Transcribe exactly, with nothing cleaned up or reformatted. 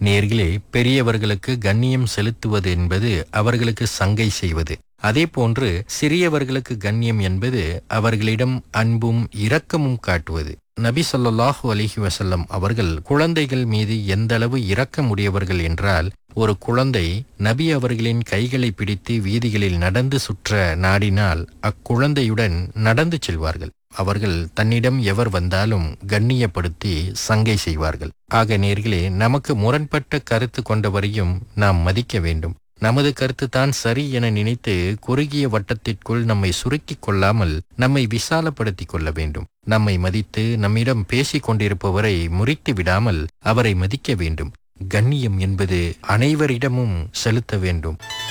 நேர்களே, பெரியவர்களுக்கு கண்ணியம் செலுத்துவது என்பது அவர்களுக்கு சங்கை செய்வது. அதே போன்று சிறியவர்களுக்கு கண்ணியம் என்பது அவர்களிடம் அன்பும் இரக்கமும் காட்டுவது. நபி ஸல்லல்லாஹு அலைஹி வஸல்லம் அவர்கள் குழந்தைகள் மீது எந்தளவு இரக்கமுடையவர்கள் என்றால், ஒரு குழந்தை நபி அவர்களின் கைகளை பிடித்து வீதிகளில் நடந்து சுற்ற நாடினால் அக்குழந்தையுடன் நடந்து செல்வார்கள். அவர்கள் தன்னிடம் எவர் வந்தாலும் கண்ணியப்படுத்தி சங்கை செய்வார்கள். ஆக நேர்களே, நமக்கு முரண்பட்ட கருத்து கொண்டவரையும் நாம் மதிக்க வேண்டும். நமது கருத்து தான் சரி என நினைத்து குறுகிய வட்டத்திற்குள் நம்மை சுருக்கிக் கொள்ளாமல் நம்மை விசாலப்படுத்திக் கொள்ள வேண்டும். நம்மை மதித்து நம்மிடம் பேசிக் கொண்டிருப்பவரை முறித்து விடாமல் அவரை மதிக்க வேண்டும். கண்ணியம் என்பது அனைவரிடமும் செலுத்த வேண்டும்.